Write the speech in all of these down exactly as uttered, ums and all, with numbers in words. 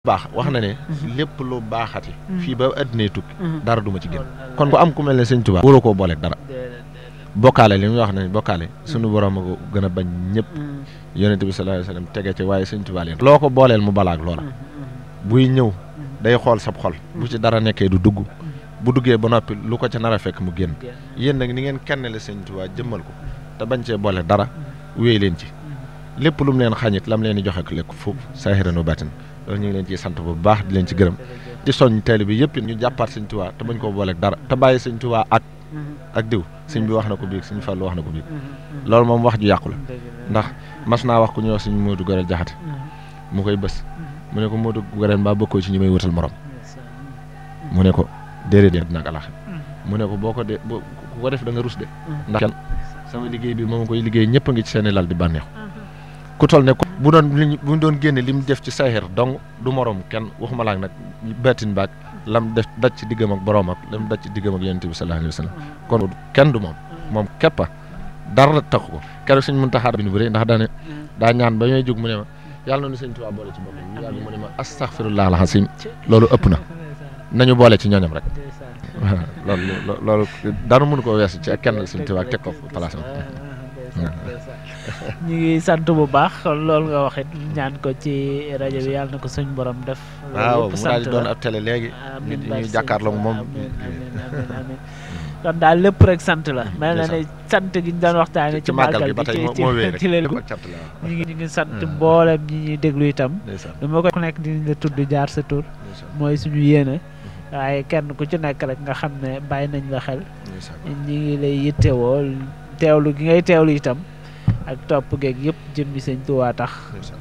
baax wax na ne lépp lu baaxati fii ba addinay tukki dara duma ci génn kon ku am ku mel ne sëñ Tuubaa waroo koo booleeg dara bokkaale li muy wax ne bokkaale suñu borom a ko gën a bañ ñëpp yonent bi sallallahu alayhi wasallam tege ci waaye sëñ Tuubaa leen loo ko booleel mu balaak loola buy ñëw day xool sab xol bu ci dara nekkee du dugg bu duggee ba noppi lu ko ca nar a fekk mu génn yéen nag ni ngeen kenn la sëñ Tuubaa jëmmal ko te bañ cee boole dara wéy leen ci lépp lu mu leen xañit lam leen di joxe ko lekk foofu saahiran wa baatin loolu ñu ngi leen ciy sant bu baax di leen ci gërëm di soññ teel bi yëpp ñu jàppaat sëñ Tuubaa te bañ koo booleeg dara te bàyyi sëñ Tuubaa ak ak diw sëñ bi wax na ko biig sëñ Fallu wax na ko biig loolu moom wax ju yàqu la ndax mas naa wax ku ñuy wax sëñ Moodu Gorel Jaxate mu koy bës mu ne ko Moodu Gorel mbaa bokkoo ci ñi may wutal morom mu ne ko déedéet dina ak alax mu ne ko boo ko de ku ko def da nga rus de ndax kenn sama liggéey bi moom koy liggéey ñëpp a ngi ci seeni lal di bànneexu ku toll ne bu doon bu doon génne li mu def ci saahir donc du morom kenn waxuma laak nag baatin baag lam def daj ci diggam ak borom ak lam daj ci diggam ak yonent bi sallallahu alayhi wa sallam kon kenn du moom moom képp dara taxu ko keroog suñ mën taxaar bi nu bëri ndax daane daa ñaan ba ñooy jóg mu ne ma yàlla na nu sëñ Tuubaa boole ci boppam ñu yàgg mu ne ma astaghfirullah alazim loolu ëpp na nañu boole ci ñooñam rek waaw loolu loolu dara mënu ko weesu ci ak kenn sëñ Tuubaa teg ko place am ñu ngi sant bu baax loolu nga waxit ñaan ko ci rajo bi yàlla na ko suñ borom def. waaw mu daal di doon ab télé léegi. amiin ñu jàkkaarloo moom. kon daal lépp rek sant la. mel na ne sant gi ñu doon waxtaanee. ci màggal gi ba tey moo wéy rek ci leen ñu ngi ñu ngi sant mboolem ñi ñuy déglu itam. du ma ko ku nekk dinañ la tudd jaar sa tur. mooy suñu yéene. waaye kenn ku ci nekk rek nga xam ne bàyyi nañ la xel. ñi ngi lay yittewoo teewlu gi ngay teewlu itam. ak topp geeg yëpp jëmmi sëñ Tuubaa tax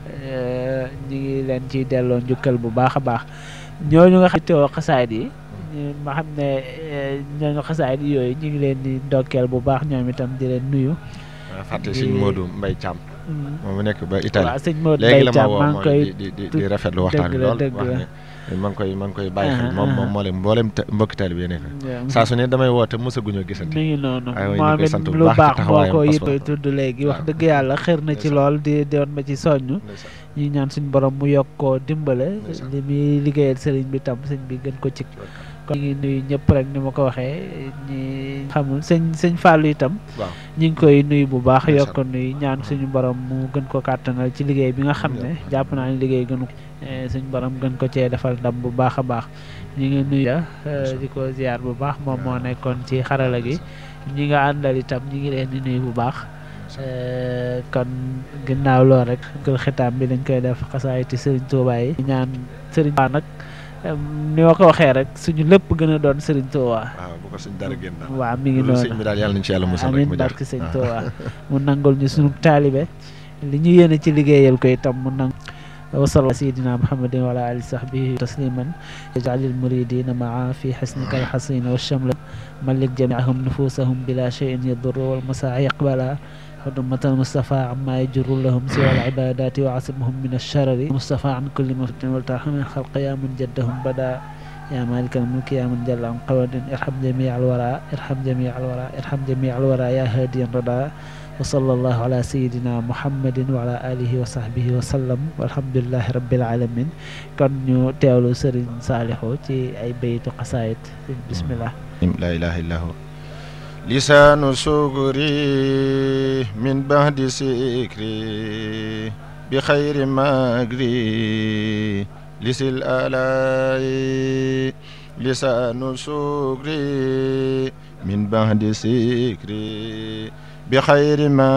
ñu ngi leen ciy delloo njukkal bu baax a baax ñooñu nga xam teewoo xasaayid yi ma xam ne ñooñu xasaayid yi yooyu ñu ngi leen di ndokkeel bu baax ñoom itam di leen nuyu. waaw fàtte sëñ Modou Mbaye Thiam. moom mu nekk ba Italie. waaw sëñ Modou Mbaye Thiam maa ngi koy di di di rafetlu waxtaan bi lool wax ne maa ngi koy maa ngi koy bàyyi xel moom moom moo leen mboolem mbokki taalibe bi nekk saa su ne damay woote mosaguñoo gisante. mi ngi noonu moom it lu baax moo ko it koy tudd léegi wax dëgg yàlla xër na ci lool di doon ma ci soññ ñu ñaan suñu borom mu yokk koo dimbale li muy liggéeyal sëriñ bi tam sëñ bi gën ko ci kon ñu ngi nuyu ñëpp rek ni ma ko waxee ñi xamul sëñ sëñ Fallou itam ñu ngi koy nuyu bu baax yokk nuyu ñaan suñu borom mu gën ko kàttanal ci liggéey bi nga xam ne jàpp naa ne liggéey gënu suñu borom gën ko cee defal ndam bu baax a baax ñu ngi nuyu di ko ziar bu baax moom moo nekkoon ci xarala gi ñi nga àndal itam ñi ngi leen di nuyu bu baax kon ginnaaw lool rek gël xitaam bi dañ koy def xasaayiti Serigne Touba yi ñaan Serigne Touba nag ni ma ko waxee rek suñu lépp gën a doon Serigne Touba. waaw bu ko suñ dara génn daal. waaw mi ngi noonu sëñ bi daal yàlla nañ ci yàlla musal rek mu jaar amiin barke Serigne Touba mu nangul ñu sunu taalibe li ñu yéene ci liggéeyal ko itam mu nang wasalla sayidina muhammadin wa ala ali sahbihi tasliman ij'alil muridina maa fi xasnika alxasin wa shamla malik jamiahum nufusahum bila cheyin yadurru wal masaa yaqbala حرمة المصطفى عما يجر لهم سوى العبادات وعصمهم من الشرر المصطفى عن كل مفتن والترحم من خلق يا من جدهم بدا يا مالك الملك يا من جل عن قواد ارحم جميع الورى ارحم جميع الورى ارحم جميع الورى يا هادي الردى وصلى الله على سيدنا محمد وعلى آله وصحبه وسلم والحمد لله رب العالمين kon ñu teewlu Serigne Saliou ci ay baytu xasaayid bismillah la ilaha illa hu لسان سكري من بعد سكري بخير مجري لسل آلاء لسان سكري من بعد سكري بخير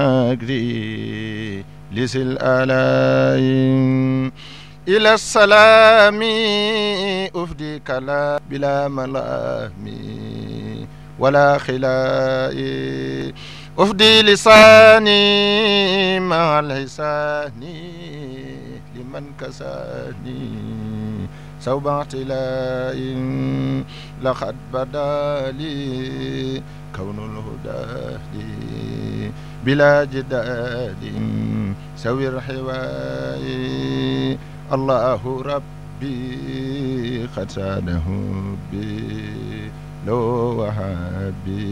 مجري لسل آلاء إلى السلام أفدي كلا بلا ملامي ولا خلاء أفدي لساني مع الحسان لمن كساني سوب اعتلاء لقد بدا لي كون الهدى لي بلا جدال سوي الحواء الله ربي قد ساده بي لو وهابي